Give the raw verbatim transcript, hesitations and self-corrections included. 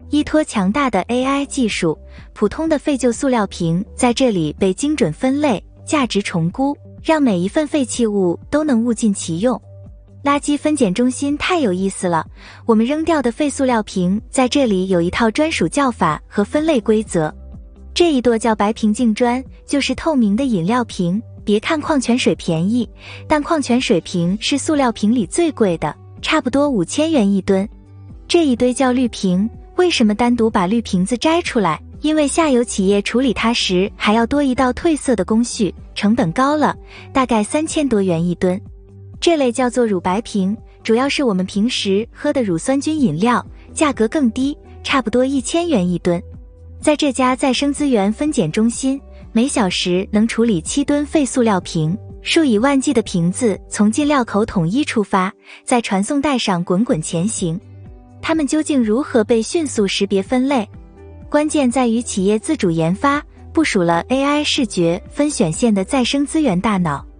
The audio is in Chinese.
依托强大的 A I 技术，普通的废旧塑料瓶在这里被精准分类、价值重估，让每一份废弃物都能物尽其用。垃圾分拣中心太有意思了，我们扔掉的废塑料瓶在这里有一套专属叫法和分类规则。这一垛叫白瓶净砖，就是透明的饮料瓶。别看矿泉水便宜，但矿泉水瓶是塑料瓶里最贵的，差不多五千元一吨。这一堆叫绿瓶，为什么单独把绿瓶子摘出来？因为下游企业处理它时还要多一道褪色的工序，成本高了，大概三千多元一吨。这类叫做乳白瓶，主要是我们平时喝的乳酸菌饮料，价格更低，差不多一千元一吨。在这家再生资源分拣中心，每小时能处理七吨废塑料瓶，数以万计的瓶子从进料口统一出发，在传送带上滚滚前行。它们究竟如何被迅速识别分类？关键在于企业自主研发，部署了 A I 视觉分选线的再生资源大脑。